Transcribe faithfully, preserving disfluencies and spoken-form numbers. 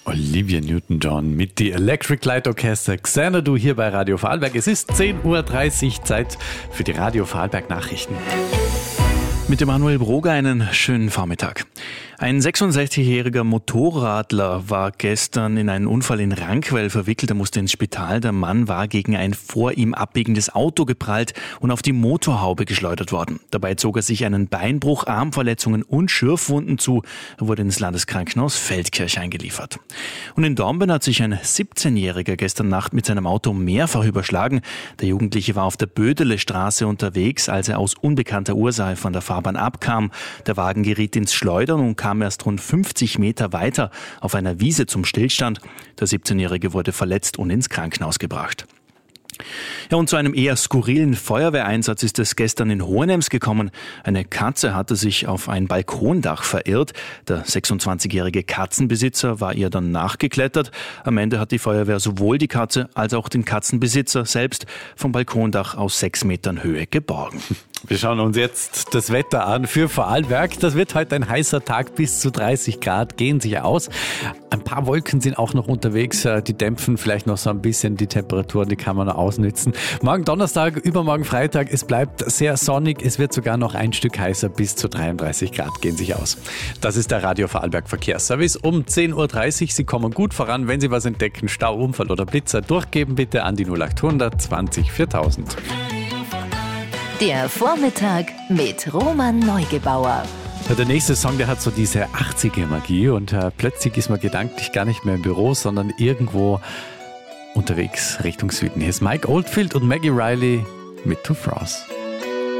Olivia Newton-John mit The Electric Light Orchestra. Xanadu hier bei Radio Vorarlberg. Es ist zehn Uhr dreißig, Zeit für die Radio Vorarlberg Nachrichten. Mit dem Manuel Broger einen schönen Vormittag. Ein sechsundsechzigjähriger Motorradler war gestern in einen Unfall in Rankwell verwickelt. Er musste ins Spital. Der Mann war gegen ein vor ihm abbiegendes Auto geprallt und auf die Motorhaube geschleudert worden. Dabei zog er sich einen Beinbruch, Armverletzungen und Schürfwunden zu. Er wurde ins Landeskrankenhaus Feldkirch eingeliefert. Und in Dornbirn hat sich ein siebzehnjähriger gestern Nacht mit seinem Auto mehrfach überschlagen. Der Jugendliche war auf der Bödele-Straße unterwegs, als er aus unbekannter Ursache von der Fahrbahn abkam. Der Wagen geriet ins Schleudern und kam erst rund fünfzig Meter weiter auf einer Wiese zum Stillstand. Der siebzehnjährige wurde verletzt und ins Krankenhaus gebracht. Ja, und zu einem eher skurrilen Feuerwehreinsatz ist es gestern in Hohenems gekommen. Eine Katze hatte sich auf ein Balkondach verirrt. Der sechsundzwanzigjährige Katzenbesitzer war ihr dann nachgeklettert. Am Ende hat die Feuerwehr sowohl die Katze als auch den Katzenbesitzer selbst vom Balkondach aus sechs Metern Höhe geborgen. Wir schauen uns jetzt das Wetter an für Vorarlberg. Das wird heute ein heißer Tag, bis zu dreißig Grad gehen sich aus. Ein paar Wolken sind auch noch unterwegs, die dämpfen vielleicht noch so ein bisschen die Temperaturen, die kann man noch ausnützen. Morgen Donnerstag, übermorgen Freitag, es bleibt sehr sonnig, es wird sogar noch ein Stück heißer, bis zu dreiunddreißig Grad gehen sich aus. Das ist der Radio Vorarlberg Verkehrsservice um zehn Uhr dreißig. Sie kommen gut voran, wenn Sie was entdecken, Stau, Unfall oder Blitzer, durchgeben bitte an die null acht hundert zwanzig viertausend. Der Vormittag mit Roman Neugebauer. Der nächste Song, der hat so diese achtziger-Magie und äh, plötzlich ist man gedanklich gar nicht mehr im Büro, sondern irgendwo unterwegs Richtung Süden. Hier ist Mike Oldfield und Maggie Riley mit Two Frost.